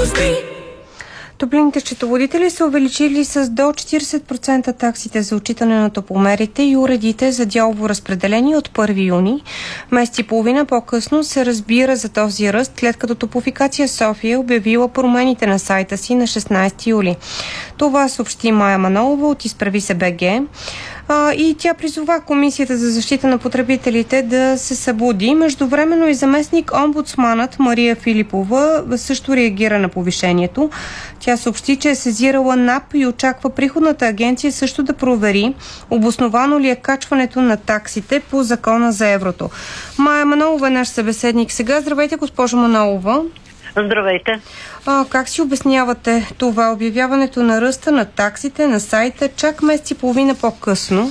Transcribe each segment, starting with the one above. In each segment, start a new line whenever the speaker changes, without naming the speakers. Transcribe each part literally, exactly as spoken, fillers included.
Топлинните счетоводители са увеличили с до четиридесет процента таксите за отчитане на топломерите и уредите за дялово разпределение от първи юни. Месец и половина по-късно се разбира за този ръст, след като Топлофикация София обявила промените на сайта си на шестнадесети юли. Това съобщи Мая Манолова от Изправи се БГ. А, и тя призова Комисията за защита на потребителите да се събуди. Междувременно и заместник омбудсманът Мария Филипова също реагира на повишението. Тя съобщи, че е сезирала НАП и очаква приходната агенция също да провери обосновано ли е качването на таксите по закона за еврото. Мая Манолова е наш събеседник сега. Здравейте, госпожо Манолова.
Здравейте.
А, как си обяснявате това обявяването на ръста на таксите на сайта чак месец и половина по-късно?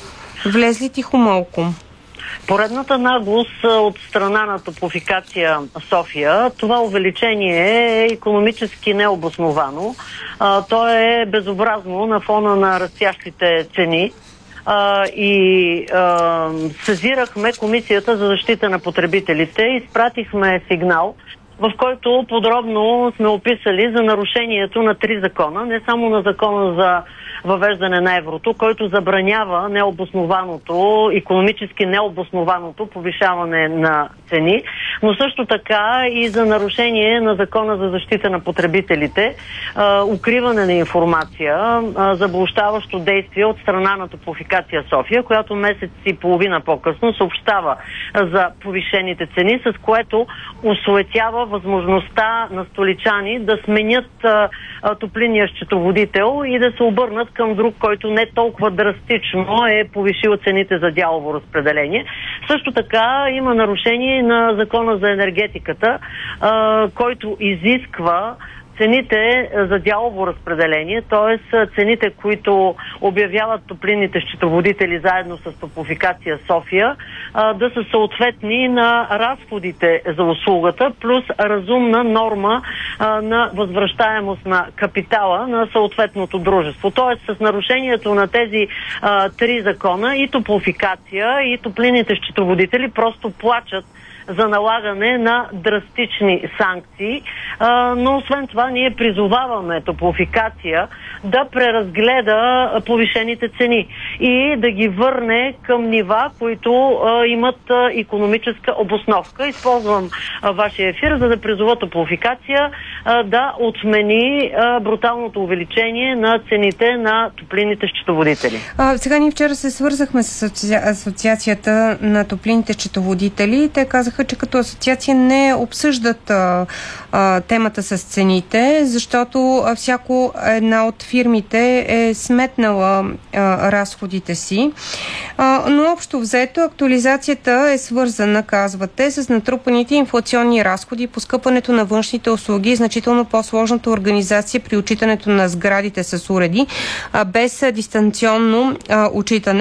Влезли тихомолком?
Поредната наглост от страна на Топлофикация София, това увеличение е икономически необосновано. А, то е безобразно на фона на растящите цени. Uh, и uh, сезирахме Комисията за защита на потребителите, изпратихме сигнал, в който подробно сме описали за нарушението на три закона, не само на закона за въвеждане на еврото, който забранява необоснованото, икономически необоснованото повишаване на цени, но също така и за нарушение на закона за защита на потребителите, а, укриване на информация, а, заблуждаващо действие от страна на Топлофикация София, която месец и половина по-късно съобщава за повишените цени, с което осуетява възможността на столичани да сменят а, а, топлинния счетоводител и да се обърнат към друг, който не толкова драстично е повишил цените за дялово разпределение. Също така има нарушение на закона за енергетиката, а, който изисква цените за дялово разпределение, т.е. цените, които обявяват топлинните счетоводители заедно с Топлофикация София, да са съответни на разходите за услугата, плюс разумна норма на възвръщаемост на капитала на съответното дружество. Т.е. с нарушението на тези а, три закона и Топлофикация, и топлинните счетоводители просто плачат за налагане на драстични санкции, а, но освен това ние призоваваме Топлофикация да преразгледа повишените цени и да ги върне към нива, които а, имат а, икономическа обосновка. Използвам а, вашия ефир, за да призова Топлофикация а, да отмени а, бруталното увеличение на цените на топлинните счетоводители.
А, сега ние вчера се свързахме с асоци... асоциацията на топлинните счетоводители. Те казаха, че като асоциация не обсъждат а, а, темата с цените, защото всяко една от фирмите е сметнала а, разходите си. А, но общо взето актуализацията е свързана, казвате, с натрупаните инфлационни разходи, поскъпването на външните услуги и значително по-сложната организация при отчитането на сградите с уреди, а, без дистанционно а, отчитане.